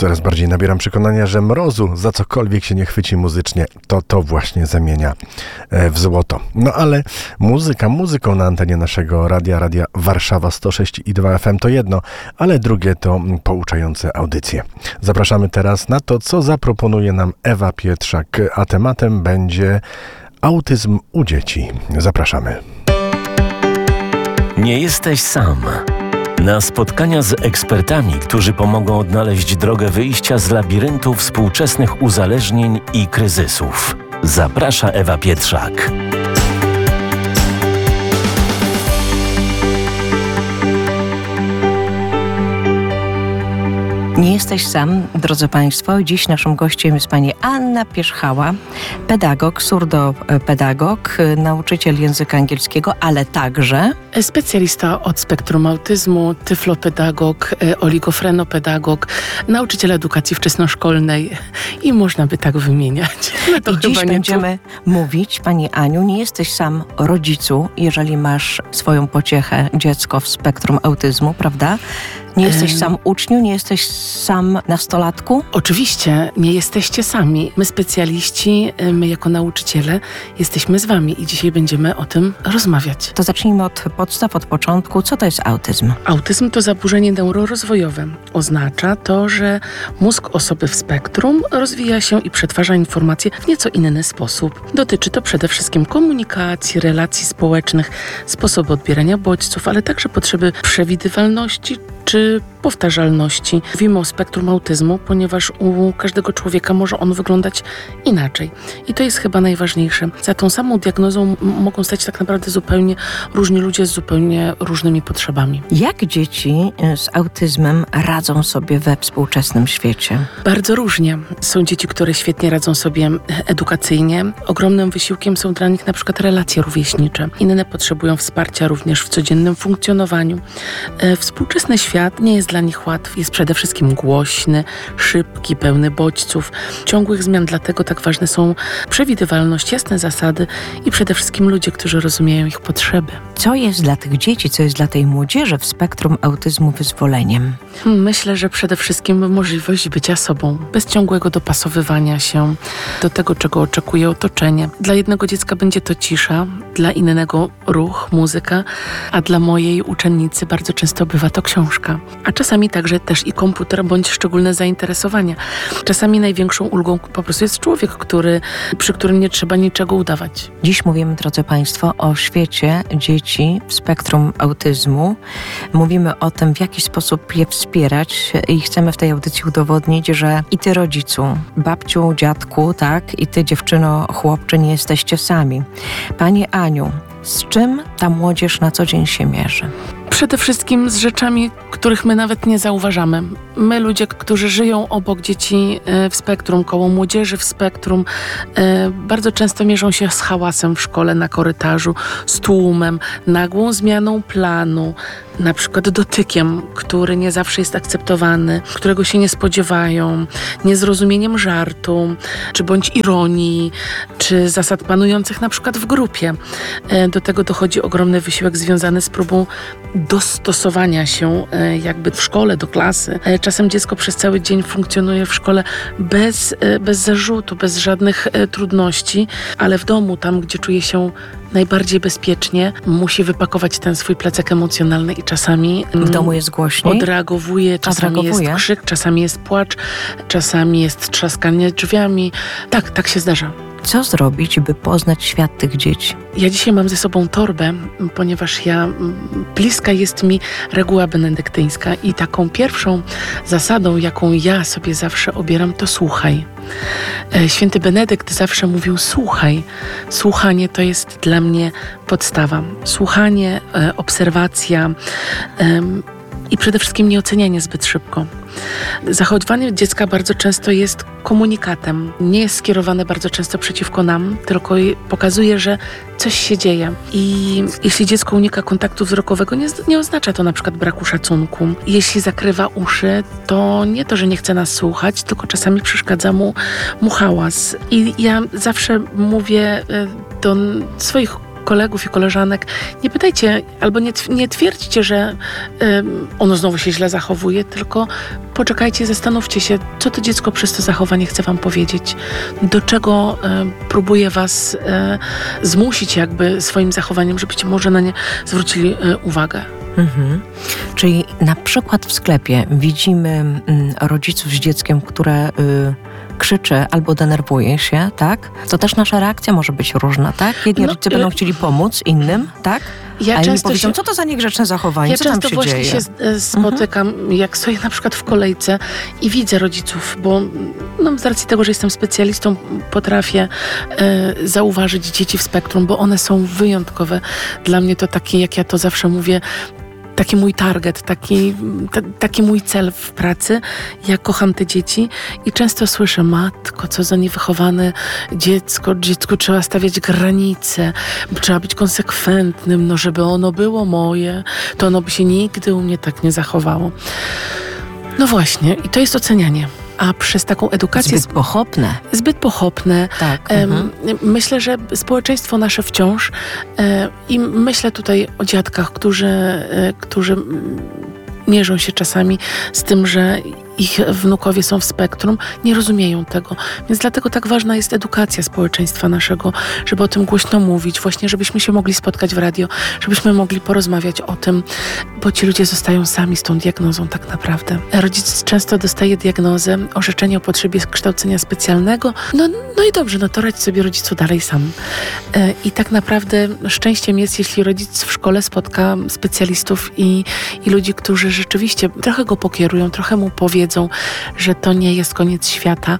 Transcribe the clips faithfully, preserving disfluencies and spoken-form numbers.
Coraz bardziej nabieram przekonania, że Mrozu za cokolwiek się nie chwyci muzycznie, to to właśnie zamienia w złoto. No ale muzyka muzyką na antenie naszego radia, Radia Warszawa sto sześć i dwa F M to jedno, ale drugie to pouczające audycje. Zapraszamy teraz na to, co zaproponuje nam Ewa Pietrzak, a tematem będzie autyzm u dzieci. Zapraszamy. Nie jesteś sam. Na spotkania z ekspertami, którzy pomogą odnaleźć drogę wyjścia z labiryntu współczesnych uzależnień i kryzysów. Zaprasza Ewa Pietrzak. Nie jesteś sam, drodzy Państwo. Dziś naszym gościem jest pani Anna Pierzchała, pedagog, surdopedagog, nauczyciel języka angielskiego, ale także specjalista od spektrum autyzmu, tyflopedagog, oligofrenopedagog, nauczyciel edukacji wczesnoszkolnej i można by tak wymieniać. No to I dziś będziemy tu... mówić, pani Aniu, nie jesteś sam rodzicu, jeżeli masz swoją pociechę dziecko w spektrum autyzmu, prawda? Nie jesteś sam uczniu, nie jesteś sam nastolatku? Oczywiście, nie jesteście sami. My specjaliści, my jako nauczyciele jesteśmy z wami i dzisiaj będziemy o tym rozmawiać. To zacznijmy od podstaw, od początku. Co to jest autyzm? Autyzm to zaburzenie neurorozwojowe. Oznacza to, że mózg osoby w spektrum rozwija się i przetwarza informacje w nieco inny sposób. Dotyczy to przede wszystkim komunikacji, relacji społecznych, sposobu odbierania bodźców, ale także potrzeby przewidywalności czy powtarzalności. Mówimy o spektrum autyzmu, ponieważ u każdego człowieka może on wyglądać inaczej. I to jest chyba najważniejsze. Za tą samą diagnozą m- mogą stać tak naprawdę zupełnie różni ludzie z zupełnie różnymi potrzebami. Jak dzieci z autyzmem radzą sobie we współczesnym świecie? Bardzo różnie. Są dzieci, które świetnie radzą sobie edukacyjnie. Ogromnym wysiłkiem są dla nich na przykład relacje rówieśnicze. Inne potrzebują wsparcia również w codziennym funkcjonowaniu. E, współczesny świat nie jest dla nich łatwy. Jest przede wszystkim głośny, szybki, pełny bodźców, ciągłych zmian. Dlatego tak ważne są przewidywalność, jasne zasady i przede wszystkim ludzie, którzy rozumieją ich potrzeby. Co jest dla tych dzieci, co jest dla tej młodzieży w spektrum autyzmu wyzwoleniem? Myślę, że przede wszystkim możliwość bycia sobą, bez ciągłego dopasowywania się do tego, czego oczekuje otoczenie. Dla jednego dziecka będzie to cisza, dla innego ruch, muzyka, a dla mojej uczennicy bardzo często bywa to książka. A czasami także też i komputer bądź szczególne zainteresowania. Czasami największą ulgą po prostu jest człowiek, który, przy którym nie trzeba niczego udawać. Dziś mówimy, drodzy Państwo, o świecie dzieci w spektrum autyzmu. Mówimy o tym, w jaki sposób je wspierać i chcemy w tej audycji udowodnić, że i ty rodzicu, babciu, dziadku, tak, i ty dziewczyno, chłopcze, nie jesteście sami. Pani Aniu, z czym ta młodzież na co dzień się mierzy? Przede wszystkim z rzeczami, których my nawet nie zauważamy. My, ludzie, którzy żyją obok dzieci w spektrum, koło młodzieży w spektrum, bardzo często mierzą się z hałasem w szkole, na korytarzu, z tłumem, nagłą zmianą planu, na przykład dotykiem, który nie zawsze jest akceptowany, którego się nie spodziewają, niezrozumieniem żartu, czy bądź ironii, czy zasad panujących na przykład w grupie. Do tego dochodzi ogromny wysiłek związany z próbą dostosowania się jakby w szkole do klasy. Czasem dziecko przez cały dzień funkcjonuje w szkole bez, bez zarzutu, bez żadnych trudności, ale w domu, tam gdzie czuje się najbardziej bezpiecznie, musi wypakować ten swój plecak emocjonalny i czasami w domu jest głośniej. Odreagowuje, czasami Odreagowuje. jest krzyk, czasami jest płacz, czasami jest trzaskanie drzwiami. Tak, tak się zdarza. Co zrobić, by poznać świat tych dzieci? Ja dzisiaj mam ze sobą torbę, ponieważ ja, bliska jest mi reguła benedyktyńska i taką pierwszą zasadą, jaką ja sobie zawsze obieram, to słuchaj. Święty Benedykt zawsze mówił słuchaj. Słuchanie to jest dla mnie podstawa. Słuchanie, obserwacja i przede wszystkim nieocenianie zbyt szybko. Zachowanie dziecka bardzo często jest komunikatem. Nie jest skierowane bardzo często przeciwko nam, tylko pokazuje, że coś się dzieje. I jeśli dziecko unika kontaktu wzrokowego, nie, nie oznacza to na przykład braku szacunku. Jeśli zakrywa uszy, to nie to, że nie chce nas słuchać, tylko czasami przeszkadza mu, mu hałas. I ja zawsze mówię do swoich kolegów i koleżanek, nie pytajcie albo nie, nie twierdźcie, że y, ono znowu się źle zachowuje, tylko poczekajcie, zastanówcie się, co to dziecko przez to zachowanie chce wam powiedzieć, do czego y, próbuje was y, zmusić jakby swoim zachowaniem, żebyście może na nie zwrócili y, uwagę. Mhm. Czyli na przykład w sklepie widzimy mm, rodziców z dzieckiem, które y, krzyczy albo denerwuje się, tak? To też nasza reakcja może być różna, tak? Jedni No, rodzice y- będą chcieli pomóc innym, tak? Ja A inni często powiedzą, się- co to za niegrzeczne zachowanie, Ja co tam często się właśnie dzieje? się e, spotykam, jak stoję na przykład w kolejce i widzę rodziców, bo no, z racji tego, że jestem specjalistą, potrafię e, zauważyć dzieci w spektrum, bo one są wyjątkowe. Dla mnie to takie, jak ja to zawsze mówię, taki mój target, taki, t- taki mój cel w pracy. Ja kocham te dzieci i często słyszę, matko, co za niewychowane dziecko, dziecku trzeba stawiać granice, trzeba być konsekwentnym, no żeby ono było moje, to ono by się nigdy u mnie tak nie zachowało. No właśnie, i to jest ocenianie. A przez taką edukację Zbyt pochopne. zbyt pochopne. Tak. Em, mhm. Myślę, że społeczeństwo nasze wciąż e, i myślę tutaj o dziadkach, którzy, e, którzy mm, mierzą się czasami z tym, że ich wnukowie są w spektrum, nie rozumieją tego. Więc dlatego tak ważna jest edukacja społeczeństwa naszego, żeby o tym głośno mówić, właśnie żebyśmy się mogli spotkać w radio, żebyśmy mogli porozmawiać o tym, bo ci ludzie zostają sami z tą diagnozą tak naprawdę. Rodzic często dostaje diagnozę, orzeczenie o potrzebie kształcenia specjalnego. No, no i dobrze, no to radź sobie rodzicu dalej sam. E, I tak naprawdę szczęściem jest, jeśli rodzic w szkole spotka specjalistów i, i ludzi, którzy rzeczywiście trochę go pokierują, trochę mu powiedzą, że to nie jest koniec świata,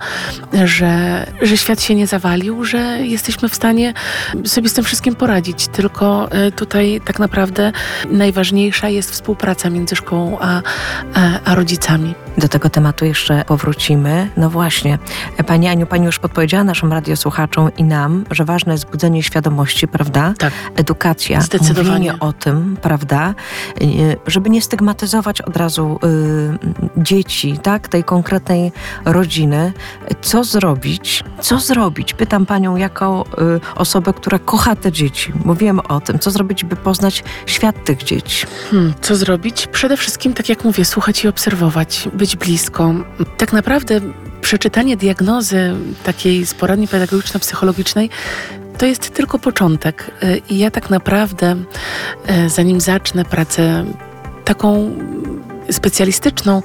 że, że świat się nie zawalił, że jesteśmy w stanie sobie z tym wszystkim poradzić. Tylko e, tutaj tak naprawdę najważniejsza jest współpraca między szkołą a, a, a rodzicami. Do tego tematu jeszcze powrócimy. No właśnie, Pani Aniu, Pani już podpowiedziała naszym radiosłuchaczom i nam, że ważne jest budzenie świadomości, prawda? Tak. Edukacja, Zdecydowanie. mówienie o tym, prawda? Y, Żeby nie stygmatyzować od razu y, dzieci, tak? Tej konkretnej rodziny. Co zrobić? Co zrobić? Pytam Panią jako y, osobę, która kocha te dzieci. Mówimy o tym. Co zrobić, by poznać świat tych dzieci? Hmm, co zrobić? Przede wszystkim, tak jak mówię, słuchać i obserwować, być blisko. Tak naprawdę przeczytanie diagnozy takiej z poradni pedagogiczno-psychologicznej to jest tylko początek. I ja tak naprawdę, zanim zacznę pracę taką specjalistyczną,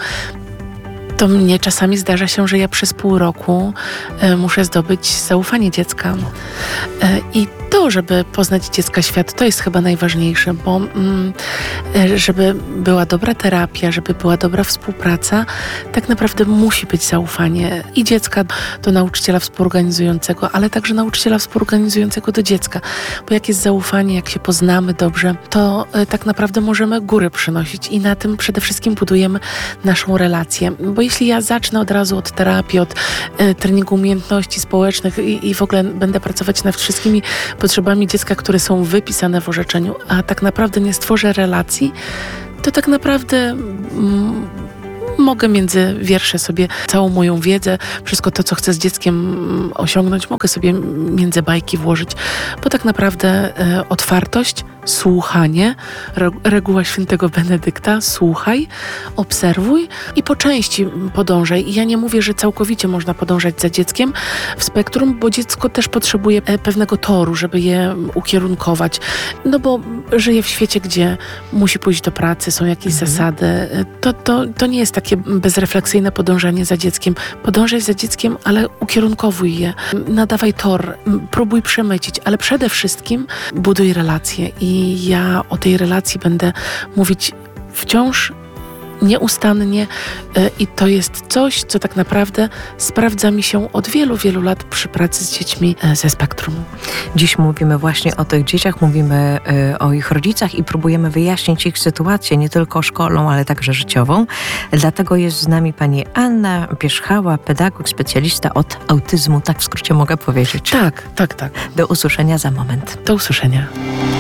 to mnie czasami zdarza się, że ja przez pół roku e, muszę zdobyć zaufanie dziecka. E, I to, żeby poznać dziecka świat, to jest chyba najważniejsze, bo mm, e, żeby była dobra terapia, żeby była dobra współpraca, tak naprawdę musi być zaufanie i dziecka do nauczyciela współorganizującego, ale także nauczyciela współorganizującego do dziecka. Bo jak jest zaufanie, jak się poznamy dobrze, to e, tak naprawdę możemy góry przynosić i na tym przede wszystkim budujemy naszą relację. Bo jeśli ja zacznę od razu od terapii, od e, treningu umiejętności społecznych i, i w ogóle będę pracować nad wszystkimi potrzebami dziecka, które są wypisane w orzeczeniu, a tak naprawdę nie stworzę relacji, to tak naprawdę mm, mogę między wiersze sobie całą moją wiedzę, wszystko to, co chcę z dzieckiem osiągnąć, mogę sobie między bajki włożyć, bo tak naprawdę e, otwartość, słuchanie, re, reguła świętego Benedykta, słuchaj, obserwuj i po części podążaj. I ja nie mówię, że całkowicie można podążać za dzieckiem w spektrum, bo dziecko też potrzebuje e, pewnego toru, żeby je ukierunkować, no bo żyje w świecie, gdzie musi pójść do pracy, są jakieś mhm. zasady. To, to, to nie jest takie bezrefleksyjne podążanie za dzieckiem. Podążaj za dzieckiem, ale ukierunkowuj je. Nadawaj tor, próbuj przemycić, ale przede wszystkim buduj relacje. I ja o tej relacji będę mówić wciąż nieustannie i to jest coś, co tak naprawdę sprawdza mi się od wielu, wielu lat przy pracy z dziećmi ze spektrum. Dziś mówimy właśnie o tych dzieciach, mówimy y, o ich rodzicach i próbujemy wyjaśnić ich sytuację, nie tylko szkolną, ale także życiową. Dlatego jest z nami pani Anna Pierzchała, pedagog, specjalista od autyzmu, tak w skrócie mogę powiedzieć. Tak, tak, tak. Do usłyszenia za moment. Do usłyszenia.